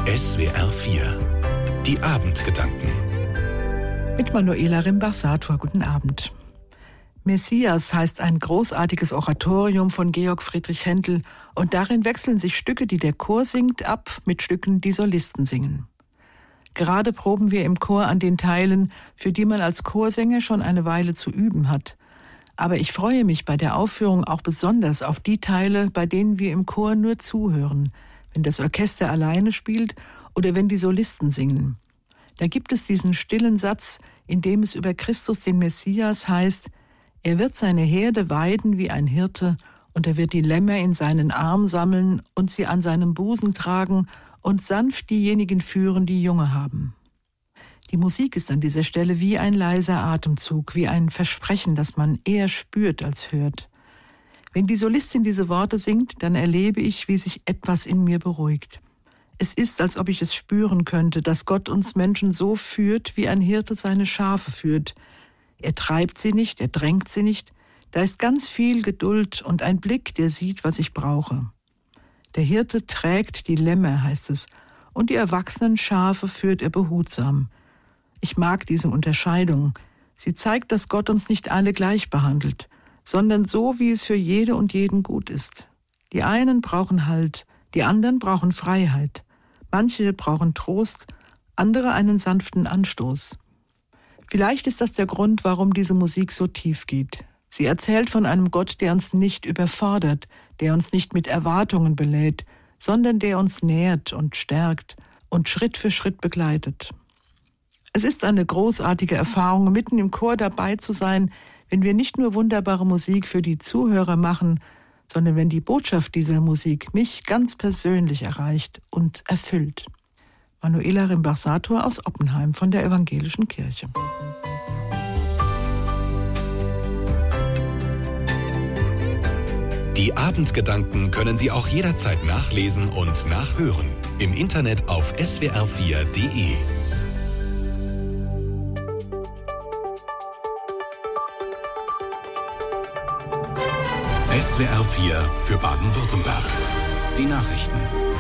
SWR 4. Die Abendgedanken. Mit Manuela Rimbach-Sator, guten Abend. Messias heißt ein großartiges Oratorium von Georg Friedrich Händel und darin wechseln sich Stücke, die der Chor singt, ab mit Stücken, die Solisten singen. Gerade proben wir im Chor an den Teilen, für die man als Chorsänger schon eine Weile zu üben hat. Aber ich freue mich bei der Aufführung auch besonders auf die Teile, bei denen wir im Chor nur zuhören, wenn das Orchester alleine spielt oder wenn die Solisten singen. Da gibt es diesen stillen Satz, in dem es über Christus, den Messias, heißt: Er wird seine Herde weiden wie ein Hirte, und er wird die Lämmer in seinen Arm sammeln und sie an seinem Busen tragen und sanft diejenigen führen, die Junge haben. Die Musik ist an dieser Stelle wie ein leiser Atemzug, wie ein Versprechen, das man eher spürt als hört. Wenn die Solistin diese Worte singt, dann erlebe ich, wie sich etwas in mir beruhigt. Es ist, als ob ich es spüren könnte, dass Gott uns Menschen so führt, wie ein Hirte seine Schafe führt. Er treibt sie nicht, er drängt sie nicht. Da ist ganz viel Geduld und ein Blick, der sieht, was ich brauche. Der Hirte trägt die Lämmer, heißt es, und die erwachsenen Schafe führt er behutsam. Ich mag diese Unterscheidung. Sie zeigt, dass Gott uns nicht alle gleich behandelt, sondern so, wie es für jede und jeden gut ist. Die einen brauchen Halt, die anderen brauchen Freiheit. Manche brauchen Trost, andere einen sanften Anstoß. Vielleicht ist das der Grund, warum diese Musik so tief geht. Sie erzählt von einem Gott, der uns nicht überfordert, der uns nicht mit Erwartungen belädt, sondern der uns nährt und stärkt und Schritt für Schritt begleitet. Es ist eine großartige Erfahrung, mitten im Chor dabei zu sein, wenn wir nicht nur wunderbare Musik für die Zuhörer machen, sondern wenn die Botschaft dieser Musik mich ganz persönlich erreicht und erfüllt. Manuela Rimbach-Sator aus Oppenheim von der Evangelischen Kirche. Die Abendgedanken können Sie auch jederzeit nachlesen und nachhören. Im Internet auf swr4.de. SWR 4 für Baden-Württemberg. Die Nachrichten.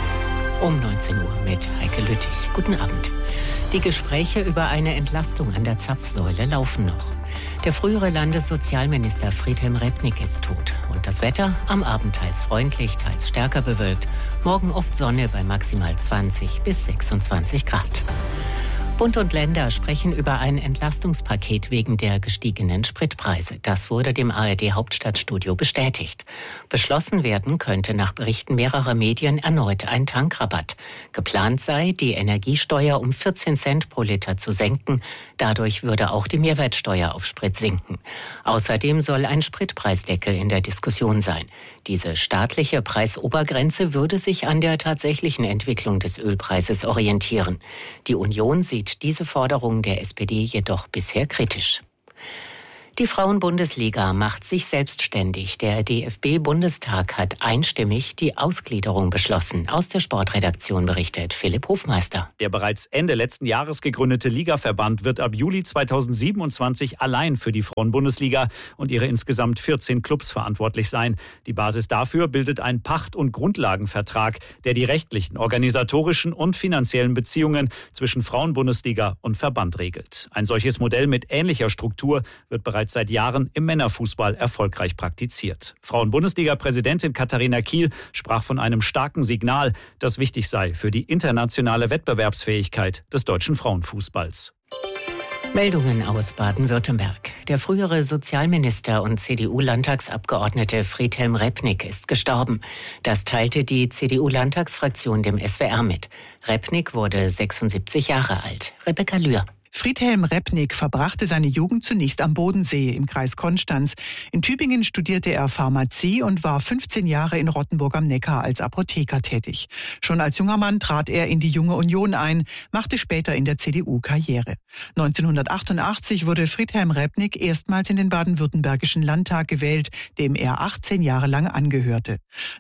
Um 19 Uhr mit Heike Lüttich. Guten Abend. Die Gespräche über eine Entlastung an der Zapfsäule laufen noch. Der frühere Landessozialminister Friedhelm Repnik ist tot. Und das Wetter am Abend teils freundlich, teils stärker bewölkt. Morgen oft Sonne bei maximal 20 bis 26 Grad. Bund und Länder sprechen über ein Entlastungspaket wegen der gestiegenen Spritpreise. Das wurde dem ARD-Hauptstadtstudio bestätigt. Beschlossen werden könnte nach Berichten mehrerer Medien erneut ein Tankrabatt. Geplant sei, die Energiesteuer um 14 Cent pro Liter zu senken. Dadurch würde auch die Mehrwertsteuer auf Sprit sinken. Außerdem soll ein Spritpreisdeckel in der Diskussion sein. Diese staatliche Preisobergrenze würde sich an der tatsächlichen Entwicklung des Ölpreises orientieren. Die Union sieht diese Forderung der SPD jedoch bisher kritisch. Die Frauenbundesliga macht sich selbstständig. Der DFB-Bundestag hat einstimmig die Ausgliederung beschlossen. Aus der Sportredaktion berichtet Philipp Hofmeister. Der bereits Ende letzten Jahres gegründete Ligaverband wird ab Juli 2027 allein für die Frauenbundesliga und ihre insgesamt 14 Clubs verantwortlich sein. Die Basis dafür bildet ein Pacht- und Grundlagenvertrag, der die rechtlichen, organisatorischen und finanziellen Beziehungen zwischen Frauenbundesliga und Verband regelt. Ein solches Modell mit ähnlicher Struktur wird bereits seit Jahren im Männerfußball erfolgreich praktiziert. Frauen-Bundesliga-Präsidentin Katharina Kiel sprach von einem starken Signal, das wichtig sei für die internationale Wettbewerbsfähigkeit des deutschen Frauenfußballs. Meldungen aus Baden-Württemberg. Der frühere Sozialminister und CDU-Landtagsabgeordnete Friedhelm Repnik ist gestorben. Das teilte die CDU-Landtagsfraktion dem SWR mit. Repnik wurde 76 Jahre alt. Rebecca Lühr. Friedhelm Repnik verbrachte seine Jugend zunächst am Bodensee im Kreis Konstanz. In Tübingen studierte er Pharmazie und war 15 Jahre in Rottenburg am Neckar als Apotheker tätig. Schon als junger Mann trat er in die Junge Union ein, machte später in der CDU Karriere. 1988 wurde Friedhelm Repnik erstmals in den baden-württembergischen Landtag gewählt, dem er 18 Jahre lang angehörte.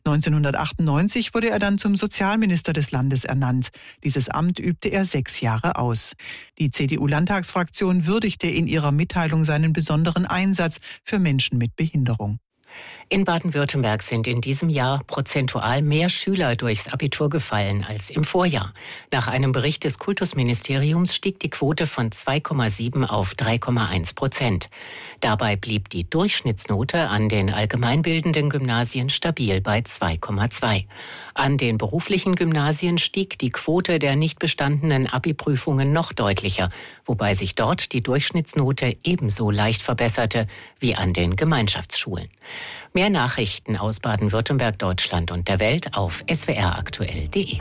1998 wurde er dann zum Sozialminister des Landes ernannt. Dieses Amt übte er 6 Jahre aus. Die CDU-Landtagsfraktion würdigte in ihrer Mitteilung seinen besonderen Einsatz für Menschen mit Behinderung. In Baden-Württemberg sind in diesem Jahr prozentual mehr Schüler durchs Abitur gefallen als im Vorjahr. Nach einem Bericht des Kultusministeriums stieg die Quote von 2,7 auf 3,1%. Dabei blieb die Durchschnittsnote an den allgemeinbildenden Gymnasien stabil bei 2,2. An den beruflichen Gymnasien stieg die Quote der nicht bestandenen Abi-Prüfungen noch deutlicher, wobei sich dort die Durchschnittsnote ebenso leicht verbesserte wie an den Gemeinschaftsschulen. Mehr Nachrichten aus Baden-Württemberg, Deutschland und der Welt auf swraktuell.de.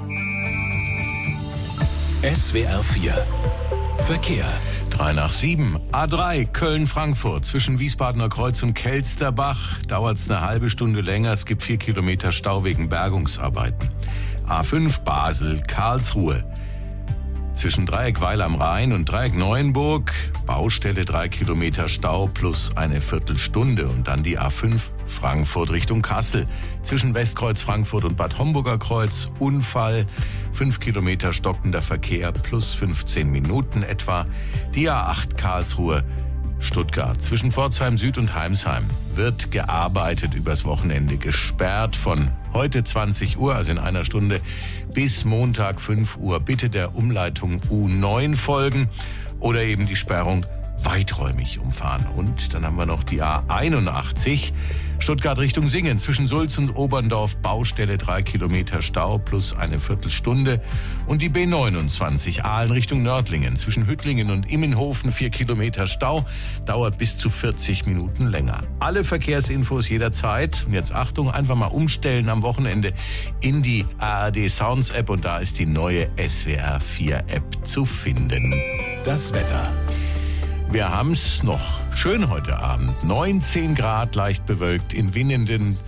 SWR 4 Verkehr. 6:03. A3 Köln-Frankfurt zwischen Wiesbadener Kreuz und Kelsterbach dauert es eine halbe Stunde länger. Es gibt 4 Kilometer Stau wegen Bergungsarbeiten. A5 Basel-Karlsruhe zwischen Dreieck Weil am Rhein und Dreieck Neuenburg. Baustelle 3 Kilometer Stau plus eine Viertelstunde. Und dann die A5 Frankfurt Richtung Kassel. Zwischen Westkreuz Frankfurt und Bad Homburger Kreuz. Unfall. 5 Kilometer stockender Verkehr plus 15 Minuten etwa. Die A8 Karlsruhe Stuttgart. Zwischen Pforzheim Süd und Heimsheim wird gearbeitet, übers Wochenende gesperrt von heute 20 Uhr, also in einer Stunde, bis Montag 5 Uhr. Bitte der Umleitung U9 folgen oder eben die Sperrung weiträumig umfahren. Und dann haben wir noch die A81 Stuttgart Richtung Singen zwischen Sulz und Oberndorf. Baustelle 3 Kilometer Stau plus eine Viertelstunde. Und die B29 Aalen Richtung Nördlingen zwischen Hüttlingen und Immenhofen 4 Kilometer Stau. Dauert bis zu 40 Minuten länger. Alle Verkehrsinfos jederzeit. Und jetzt Achtung, einfach mal umstellen am Wochenende in die ARD Sounds App. Und da ist die neue SWR 4 App zu finden. Das Wetter. Wir haben's noch schön heute Abend. 19 Grad leicht bewölkt in Winnenden,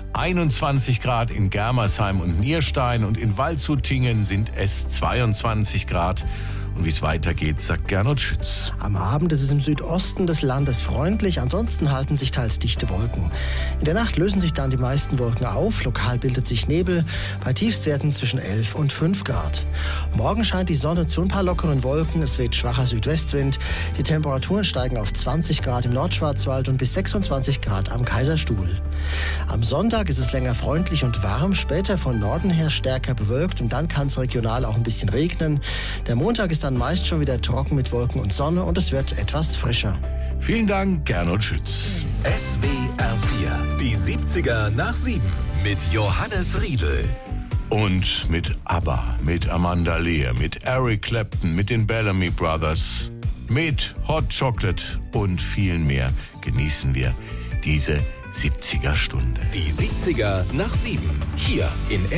21 Grad in Germersheim und Nierstein und in Waldshutingen sind es 22 Grad. Und wie es weitergeht, sagt Gernot Schütz. Am Abend ist es im Südosten des Landes freundlich, ansonsten halten sich teils dichte Wolken. In der Nacht lösen sich dann die meisten Wolken auf, lokal bildet sich Nebel, bei Tiefstwerten zwischen 11 und 5 Grad. Morgen scheint die Sonne zu ein paar lockeren Wolken, es weht schwacher Südwestwind, die Temperaturen steigen auf 20 Grad im Nordschwarzwald und bis 26 Grad am Kaiserstuhl. Am Sonntag ist es länger freundlich und warm, später von Norden her stärker bewölkt und dann kann es regional auch ein bisschen regnen. Der Montag ist dann meist schon wieder trocken mit Wolken und Sonne und es wird etwas frischer. Vielen Dank, Gernot Schütz. SWR 4, die 70er nach 7 mit Johannes Riedel. Und mit ABBA, mit Amanda Lear, mit Eric Clapton, mit den Bellamy Brothers, mit Hot Chocolate und vielen mehr genießen wir diese 70er Stunde. Die 70er nach 7 hier in